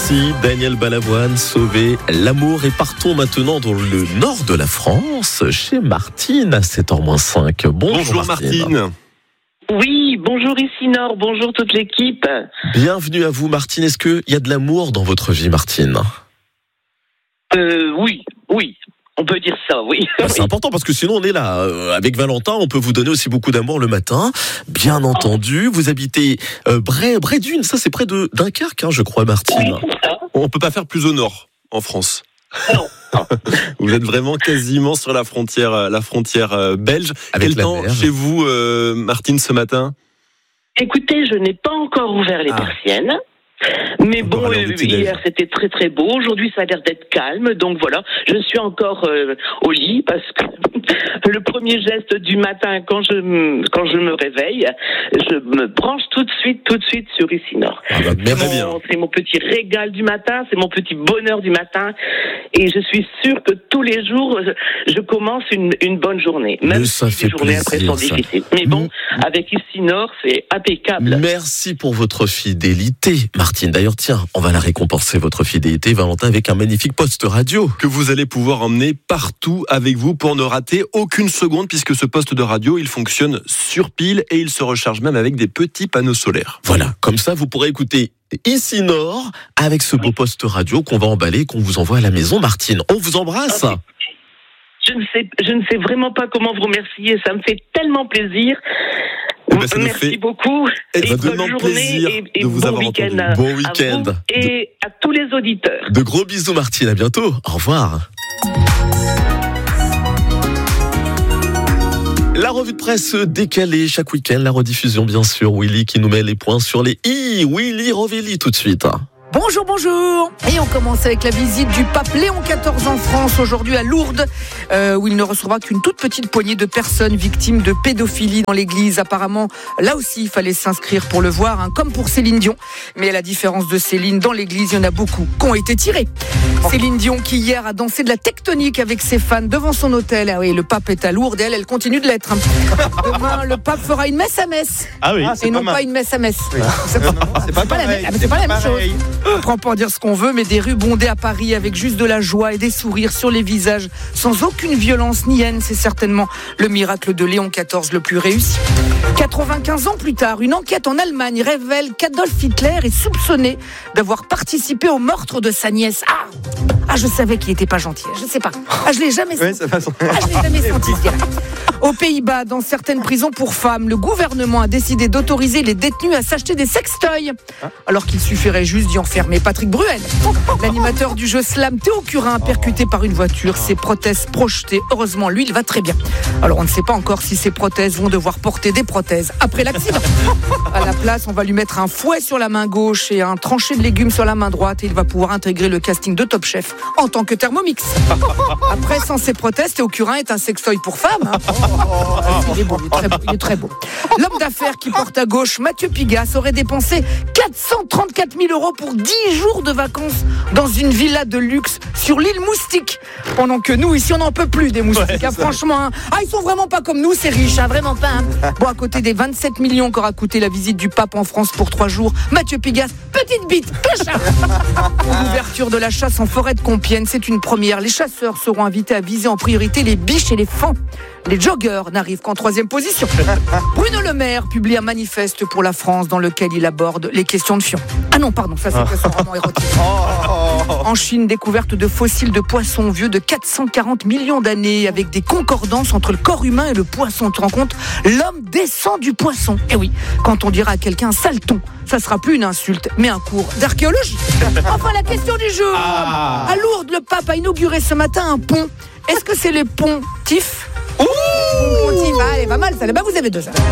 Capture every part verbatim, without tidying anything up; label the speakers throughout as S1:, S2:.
S1: Merci Daniel Balavoine, sauver l'amour. Et partons maintenant dans le nord de la France, chez Martine à sept heures moins cinq. Bonjour,
S2: Bonjour Martine. Martine.
S3: Oui, bonjour ici Nord, bonjour toute l'équipe.
S1: Bienvenue à vous Martine. Est-ce qu'il y a de l'amour dans votre vie Martine ?
S3: Euh, oui, oui. On peut dire ça, oui.
S1: Bah, c'est important parce que sinon on est là. Euh, avec Valentin, on peut vous donner aussi beaucoup d'amour le matin. Bien entendu, vous habitez euh, Bray, Bray-Dunes, ça c'est près de Dunkerque, hein, je crois, Martine.
S3: Oui, c'est ça.
S2: On peut pas faire plus au nord en France.
S3: Non.
S2: Vous êtes vraiment quasiment sur la frontière, la frontière belge.
S1: Avec
S2: Quel
S1: la
S2: temps
S1: mer.
S2: chez vous, euh, Martine, ce matin ?
S3: Écoutez, je n'ai pas encore ouvert les
S2: Ah.
S3: persiennes. Mais
S2: On peut
S3: bon,
S2: aller en
S3: euh,
S2: petit-déj.
S3: hier c'était très très beau. Aujourd'hui ça a l'air d'être calme. Donc voilà, je suis encore euh, au lit parce que le premier geste du matin quand je me, quand je me réveille, je me branche tout de suite, tout de suite sur Ici Nord.
S1: Ah bah,
S3: C'est
S1: merci
S2: bien.
S3: mon, c'est mon petit régal du matin, c'est mon petit bonheur du matin. Et je suis sûre que tous les jours, je, je commence une, une bonne journée. Même
S1: Mais ça
S3: si
S1: fait
S3: les journées après
S1: plaisir,
S3: sont
S1: ça.
S3: difficiles. Mais bon, avec Ici Nord, c'est impeccable.
S1: Merci pour votre fidélité, Martine. D'ailleurs, tiens, on va la récompenser, votre fidélité, Valentin, avec un magnifique poste radio.
S2: Que vous allez pouvoir emmener partout avec vous pour ne rater aucune seconde, puisque ce poste de radio, il fonctionne sur pile et il se recharge même avec des petits panneaux solaires.
S1: Voilà, comme ça, vous pourrez écouter Ici Nord avec ce beau poste radio qu'on va emballer, qu'on vous envoie à la maison, Martine. On vous embrasse.
S3: Ok. Je ne sais, je ne sais vraiment pas comment vous remercier. Ça me fait tellement plaisir.
S2: Eh ben, ça nous
S3: Merci
S2: fait
S3: beaucoup.
S2: extrêmement
S3: bonne
S2: plaisir
S3: journée et, et
S2: de vous
S3: bon
S2: avoir
S3: week-end
S2: entendu.
S3: à-
S1: Bon
S3: à
S1: week-end.
S3: vous et à tous les auditeurs.
S1: De gros bisous, Martine. À bientôt. Au revoir. La revue de presse décalée chaque week-end, la rediffusion bien sûr. Willy qui nous met les points sur les i. Willy Rovelli tout de suite.
S4: Bonjour, bonjour. Et on commence avec la visite du pape Léon quatorze en France, aujourd'hui à Lourdes, euh, où il ne recevra qu'une toute petite poignée de personnes victimes de pédophilie dans l'église. Apparemment, là aussi, il fallait s'inscrire pour le voir, hein, comme pour Céline Dion. Mais à la différence de Céline, dans l'église, il y en a beaucoup qui ont été tirés. Céline Dion qui hier a dansé de la tectonique avec ses fans devant son hôtel. Ah oui, le pape est à Lourdes et elle, elle continue de l'être. Demain, le pape fera une messe à messe.
S5: Ah oui,
S4: Et non pas une messe à messe. C'est pas,
S5: c'est pas
S4: c'est pas la
S5: pareil,
S4: même, c'est pas la même chose.
S5: pareil.
S4: On prend pas en dire ce qu'on veut, mais des rues bondées à Paris avec juste de la joie et des sourires sur les visages, sans aucune violence ni haine. C'est certainement le miracle de Léon quatorze le plus réussi. quatre-vingt-quinze ans plus tard, une enquête en Allemagne révèle qu'Adolf Hitler est soupçonné d'avoir participé au meurtre de sa nièce. Ah, ah je savais qu'il était pas gentil. Je sais pas. Ah, je l'ai jamais
S5: Ouais,
S4: senti.
S5: ça va son-
S4: Ah, je l'ai jamais senti ce gars. Aux Pays-Bas, dans certaines prisons pour femmes, le gouvernement a décidé d'autoriser les détenus à s'acheter des sextoys, alors qu'il suffirait juste d'y enfermer Patrick Bruel. L'animateur du jeu Slam, Théo Curin, percuté par une voiture, ses prothèses projetées. Heureusement, lui, il va très bien. Alors, on ne sait pas encore si ses prothèses vont devoir porter des prothèses après l'accident. À la place, on va lui mettre un fouet sur la main gauche et un tranché de légumes sur la main droite, et il va pouvoir intégrer le casting de Top Chef en tant que Thermomix. Après, sans ses prothèses, Théo Curin est un sextoy pour femmes. hein. Il est beau, il est très beau, il est très beau. L'homme d'affaires qui porte à gauche, Mathieu Pigas, aurait dépensé quatre cent trente-quatre mille euros pour dix jours de vacances dans une villa de luxe sur l'île Moustique. Pendant que nous, ici, on n'en peut plus des moustiques. hein, franchement, hein. Ah, ils sont vraiment pas comme nous, c'est riche, hein, vraiment pas. hein. Bon, à côté des vingt-sept millions qu'aura coûté la visite du pape en France pour trois jours, Mathieu Pigas, petite bite, pécha. Pour l'ouverture de la chasse en forêt de Compiègne, c'est une première. Les chasseurs seront invités à viser en priorité les biches et les faons. Les joggeurs n'arrivent qu'en troisième position. Bruno Le Maire publie un manifeste pour la France dans lequel il aborde les questions de fion. Ah non, pardon, ça c'est son roman érotique. En Chine, découverte de fossiles de poissons vieux de quatre cent quarante millions d'années avec des concordances entre le corps humain et le poisson. Tu te rends compte ? L'homme descend du poisson. Eh oui, quand on dira à quelqu'un saleton, ça sera plus une insulte, mais un cours d'archéologie. Enfin, la question du jour.
S5: Ah.
S4: À Lourdes, le pape a inauguré ce matin un pont. Est-ce que c'est les pontifs ? Pontif, allez, pas mal ça. Là-bas, vous avez deux. Ça.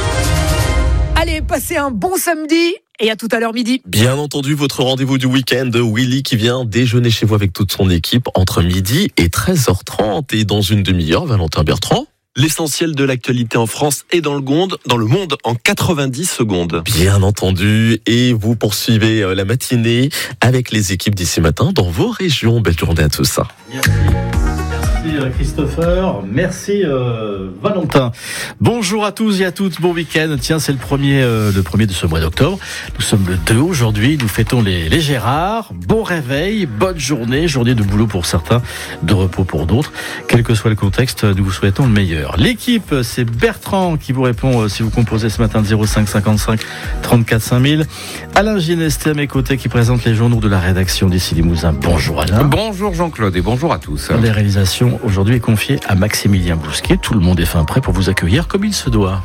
S4: Allez, passez un bon samedi et à tout à l'heure midi.
S1: Bien entendu, votre rendez-vous du week-end, Willy qui vient déjeuner chez vous avec toute son équipe entre midi et treize heures trente. Et dans une demi-heure, Valentin Bertrand.
S2: L'essentiel de l'actualité en France et dans le monde, dans le monde en quatre-vingt-dix secondes.
S1: Bien entendu, et vous poursuivez la matinée avec les équipes d'ici matin dans vos régions. Belle journée à tous.
S5: Christopher, merci euh, Valentin. Bonjour à tous et à toutes, bon week-end. Tiens, c'est le premier, euh, le premier de ce mois d'octobre. Nous sommes le deux aujourd'hui, nous fêtons les, les Gérards. Bon réveil, bonne journée, journée de boulot pour certains, de repos pour d'autres. Quel que soit le contexte, nous vous souhaitons le meilleur. L'équipe, c'est Bertrand qui vous répond euh, si vous composez ce matin zéro cinq cinquante-cinq trente-quatre cinq mille. Alain Ginesté à mes côtés qui présente les journaux de la rédaction d'Ici Limousin. Bonjour Alain.
S6: Bonjour Jean-Claude et bonjour à tous.
S5: Les réalisations aujourd'hui est confiée à Maximilien Bousquet. Tout le monde est fin prêt pour vous accueillir comme il se doit.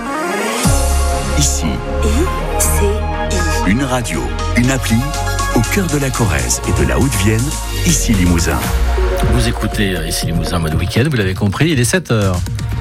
S7: Ici, I C I. Une radio, une appli, au cœur de la Corrèze et de la Haute-Vienne, Ici Limousin.
S5: Vous écoutez Ici Limousin mode week-end, vous l'avez compris, il est sept heures.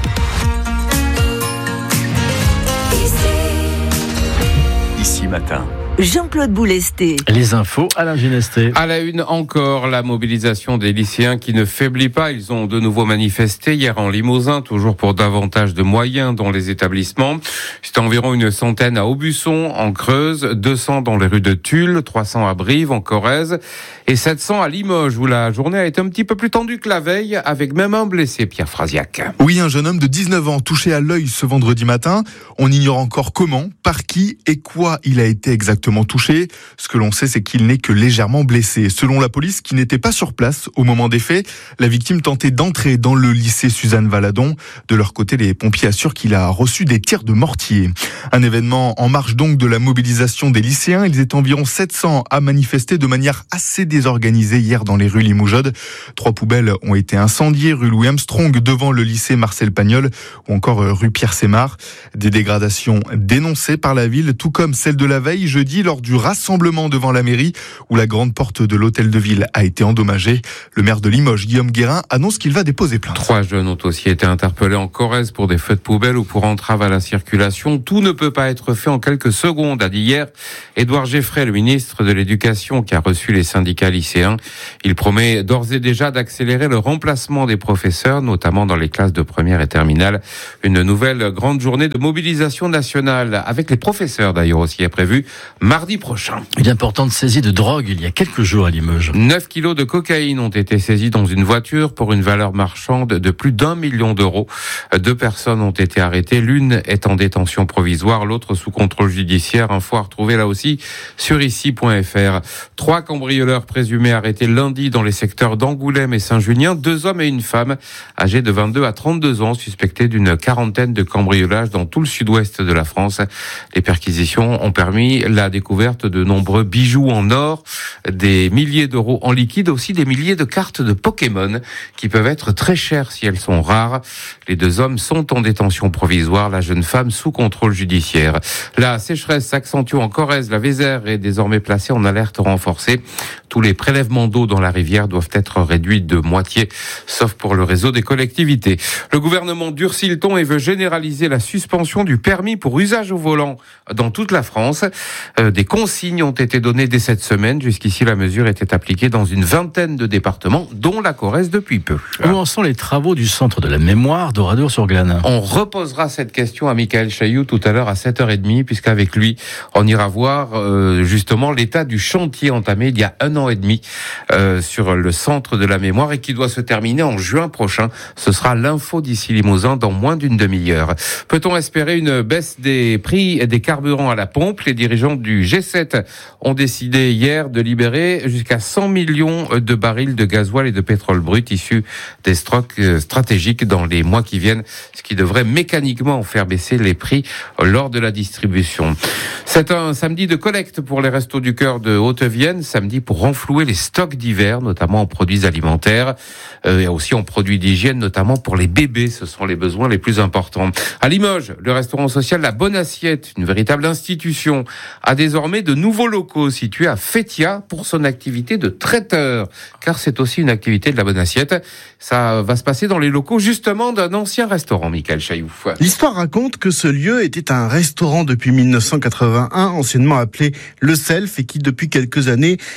S7: Ici matin.
S8: Jean-Claude Boulesté.
S5: Les infos, Alain Ginesté.
S6: À la une, encore la mobilisation des lycéens qui ne faiblit pas. Ils ont de nouveau manifesté hier en Limousin, toujours pour davantage de moyens dans les établissements. C'était environ une centaine à Aubusson, en Creuse, deux cents dans les rues de Tulle, trois cents à Brive, en Corrèze, et sept cents à Limoges, où la journée a été un petit peu plus tendue que la veille, avec même un blessé, Pierre Frasiac.
S9: Oui, un jeune homme de dix-neuf ans touché à l'œil ce vendredi matin. On ignore encore comment, par qui et quoi il a été exactement touché. Ce que l'on sait, c'est qu'il n'est que légèrement blessé. Selon la police, qui n'était pas sur place au moment des faits, la victime tentait d'entrer dans le lycée Suzanne Valadon. De leur côté, les pompiers assurent qu'il a reçu des tirs de mortier. Un événement en marge donc de la mobilisation des lycéens. Ils étaient environ sept cents à manifester de manière assez désorganisée hier dans les rues Limoujodes. Trois poubelles ont été incendiées, rue Louis Armstrong, devant le lycée Marcel Pagnol, ou encore rue Pierre Sémar. Des dégradations dénoncées par la ville, tout comme celle de la veille, jeudi, lors du rassemblement devant la mairie, où la grande porte de l'hôtel de ville a été endommagée. Le maire de Limoges, Guillaume Guérin, annonce qu'il va déposer plainte.
S6: Trois jeunes ont aussi été interpellés en Corrèze pour des feux de poubelle ou pour entrave à la circulation. Tout ne peut pas être fait en quelques secondes, a dit hier Édouard Geffray, le ministre de l'Éducation, qui a reçu les syndicats lycéens. Il promet d'ores et déjà d'accélérer le remplacement des professeurs, notamment dans les classes de première et terminale. Une nouvelle grande journée de mobilisation nationale, avec les professeurs d'ailleurs aussi est prévue mardi prochain.
S5: Une importante saisie de drogue il y a quelques jours à Limoges.
S6: neuf kilos de cocaïne ont été saisis dans une voiture pour une valeur marchande de plus d'un million d'euros. Deux personnes ont été arrêtées. L'une est en détention provisoire, l'autre sous contrôle judiciaire. Info à retrouver là aussi sur ici point f r. Trois cambrioleurs présumés arrêtés lundi dans les secteurs d'Angoulême et Saint-Junien. Deux hommes et une femme âgés de vingt-deux à trente-deux ans, suspectés d'une quarantaine de cambriolages dans tout le sud-ouest de la France. Les perquisitions ont permis la découverte de nombreux bijoux en or, des milliers d'euros en liquide, aussi des milliers de cartes de Pokémon qui peuvent être très chères si elles sont rares. Les deux hommes sont en détention provisoire, la jeune femme sous contrôle judiciaire. La sécheresse s'accentue en Corrèze, la Vézère est désormais placée en alerte renforcée. Tous les prélèvements d'eau dans la rivière doivent être réduits de moitié, sauf pour le réseau des collectivités. Le gouvernement durcit le ton et veut généraliser la suspension du permis pour usage au volant dans toute la France. Euh, des consignes ont été données dès cette semaine. Jusqu'ici, la mesure était appliquée dans une vingtaine de départements, dont la Corrèze depuis peu.
S5: Où en sont les travaux du centre de la mémoire d'Oradour-sur-Glane ?
S6: On reposera cette question à Michael Chailloux tout à l'heure à sept heures trente, puisqu'avec lui, on ira voir euh, justement l'état du chantier entamé il y a un an et demi euh, sur le centre de la mémoire et qui doit se terminer en juin prochain. Ce sera l'info d'ici Limousin dans moins d'une demi-heure. Peut-on espérer une baisse des prix des carburants à la pompe ? Les dirigeants du G sept ont décidé hier de libérer jusqu'à cent millions de barils de gasoil et de pétrole brut issus des stocks stratégiques dans les mois qui viennent, ce qui devrait mécaniquement faire baisser les prix lors de la distribution. C'est un samedi de collecte pour les Restos du Cœur de Haute-Vienne, samedi pour renflouer les stocks d'hiver, notamment en produits alimentaires euh, et aussi en produits d'hygiène, notamment pour les bébés. Ce sont les besoins les plus importants. À Limoges, le restaurant social La Bonne Assiette, une véritable institution, a désormais de nouveaux locaux situés à Fétia pour son activité de traiteur, car c'est aussi une activité de La Bonne Assiette. Ça va se passer dans les locaux justement d'un ancien restaurant, Michael Chailloux.
S10: L'histoire raconte que ce lieu était un restaurant depuis mille neuf cent quatre-vingt-un, anciennement appelé Le Self, et qui depuis quelques années était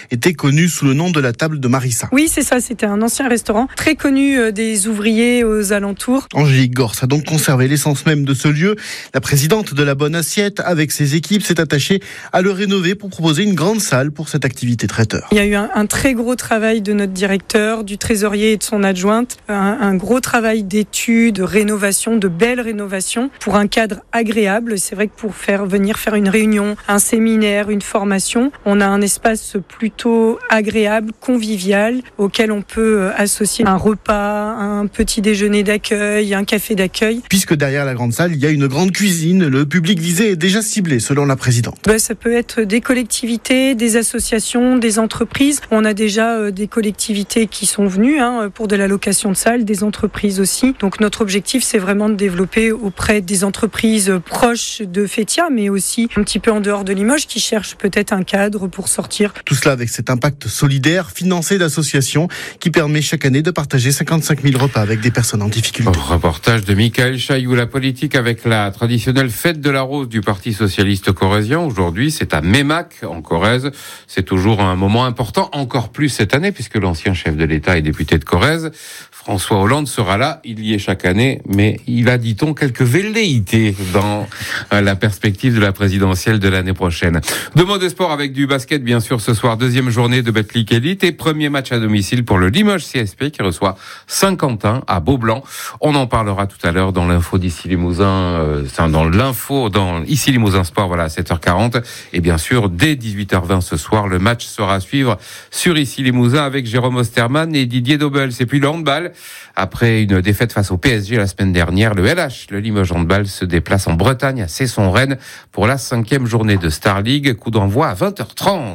S10: connu sous le nom de la table de Marissa.
S11: Oui, c'est ça, c'était un ancien restaurant très connu des ouvriers aux alentours.
S10: Angélique Gors a donc conservé l'essence même de ce lieu. La présidente de la Bonne Assiette, avec ses équipes, s'est attachée à le rénover pour proposer une grande salle pour cette activité traiteur.
S11: Il y a eu un, un très gros travail de notre directeur, du trésorier et de son adjointe, un, un gros travail d'études, de rénovation, de belles rénovations pour un cadre agréable. C'est vrai que pour faire venir faire une réunion, un séminaire, une formation, on a un espace plutôt agréable, convivial, auquel on peut associer un repas, un petit déjeuner d'accueil, un café d'accueil.
S10: Puisque derrière la grande salle, il y a une grande cuisine, le public visé est déjà ciblé selon la présidente.
S11: Ben, ça peut être des collectivités, des associations, des entreprises. On a déjà euh, des collectivités qui sont venues hein, pour de la location de salles, des entreprises aussi. Donc notre objectif, c'est vraiment de développer auprès des entreprises proches de Feytiat, mais aussi un petit peu en dehors de Limoges, qui cherchent peut-être un cadre pour sortir.
S10: Tout cela avec cet impact solidaire financé d'associations qui permet chaque année de partager cinquante-cinq mille repas avec des personnes en difficulté.
S6: Reportage de Michael Chailloux, la politique avec la traditionnelle fête de la rose du Parti socialiste corrézien. Aujourd'hui, c'est à Meymac, en Corrèze. C'est toujours un moment important, encore plus cette année, puisque l'ancien chef de l'État et député de Corrèze, François Hollande, sera là. Il y est chaque année, mais il a, dit-on, quelques velléités dans la perspective de la présidentielle de l'année prochaine. Deux mots de sport avec du basket, bien sûr, ce soir. Deuxième journée de Betclic Elite et premier match à domicile pour le Limoges C S P qui reçoit Saint-Quentin à Beaublanc. On en parlera tout à l'heure dans l'info d'Ici Limousin, euh, dans l'info, dans Ici Limousin Sport, voilà, à sept heures quarante. Et bien sûr, dès dix-huit heures vingt ce soir, le match sera à suivre sur Ici Limousin avec Jérôme Osterman et Didier Dobels. Et puis le handball, après une défaite face au P S G la semaine dernière, le L H, le Limoges Handball, se déplace en Bretagne à Cesson-Rennes pour la cinquième journée de Star League. Coup d'envoi à vingt heures trente.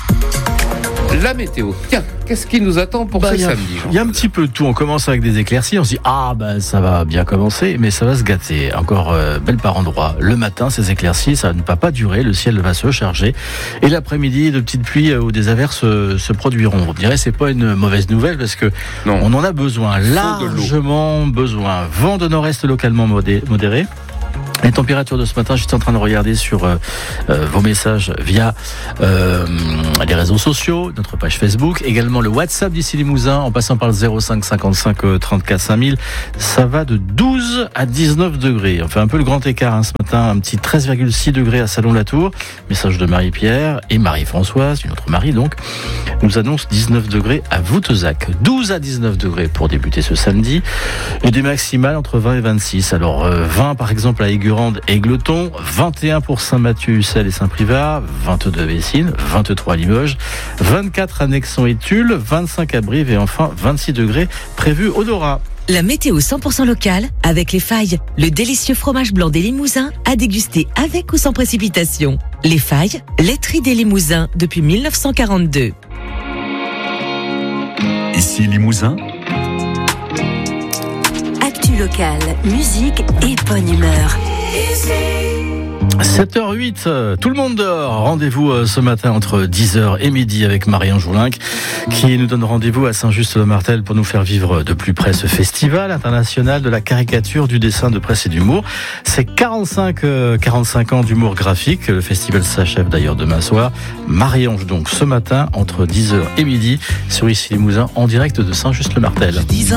S6: La météo. Tiens, qu'est-ce qui nous attend pour
S5: bah,
S6: ce
S5: y a,
S6: samedi?
S5: Il y a un petit peu de tout. On commence avec des éclaircies. On se dit, ah, ben, bah, ça va bien commencer, mais ça va se gâter. Encore euh, belle par endroit. Le matin, ces éclaircies, ça ne va pas durer. Le ciel va se charger. Et l'après-midi, de petites pluies euh, ou des averses euh, se produiront. On dirait, c'est pas une mauvaise nouvelle parce que non. On en a besoin. Largement besoin. Vent de nord-est localement modé, modéré. Les températures de ce matin, je suis en train de regarder sur euh, euh, vos messages via euh, les réseaux sociaux, notre page Facebook, également le WhatsApp d'Ici Limousin, en passant par le zéro cinq cinquante-cinq trente-quatre cinq mille. Ça va de douze à dix-neuf degrés. On fait un peu le grand écart hein, ce matin, un petit treize virgule six degrés à Salon-la-Tour. Message de Marie-Pierre et Marie-Françoise, une autre Marie donc, nous annonce dix-neuf degrés à Voutezac. douze à dix-neuf degrés pour débuter ce samedi. Et des maximales entre vingt et vingt-six. Alors euh, vingt par exemple à Aigurande, Égleton, vingt et un pour Saint-Mathieu, Ussel et Saint-Privat, vingt-deux à Vessines, vingt-trois à Limoges, vingt-quatre à Nexon et Tulle, vingt-cinq à Brive et enfin vingt-six degrés prévus au Dora.
S8: La météo cent pour cent locale avec Les Failles, le délicieux fromage blanc des Limousins à déguster avec ou sans précipitation. Les Failles, laiterie des Limousins depuis mille neuf cent quarante-deux.
S7: Ici Limousin.
S8: Actu locale, musique et bonne humeur.
S5: sept heures huit, tout le monde dort. Rendez-vous ce matin entre dix heures et midi avec Marion Joulinc qui nous donne rendez-vous à Saint-Just-le-Martel pour nous faire vivre de plus près ce festival international de la caricature, du dessin, de presse et d'humour. C'est quarante-cinq, quarante-cinq ans d'humour graphique. Le festival s'achève d'ailleurs demain soir. Marion donc ce matin entre dix heures et midi sur Ici Limousin en direct de Saint-Just-le-Martel.